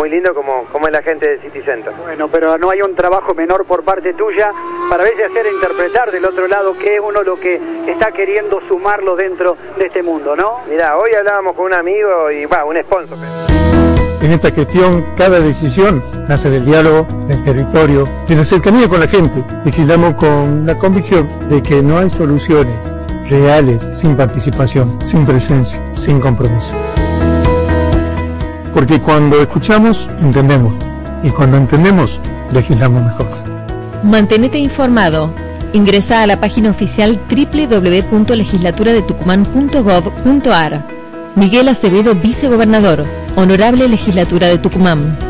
muy lindo como es la gente de City Center. Bueno, pero no hay un trabajo menor por parte tuya para a veces hacer interpretar del otro lado qué es uno lo que está queriendo sumarlo dentro de este mundo, ¿no? Mirá, hoy hablábamos con un amigo y un sponsor. En esta gestión, cada decisión nace del diálogo, del territorio, de la cercanía con la gente. Legislamos con la convicción de que no hay soluciones reales sin participación, sin presencia, sin compromiso. Porque cuando escuchamos, entendemos. Y cuando entendemos, legislamos mejor. Mantenete informado. Ingresa a la página oficial www.legislaturadetucumán.gov.ar. Miguel Acevedo, vicegobernador. Honorable Legislatura de Tucumán.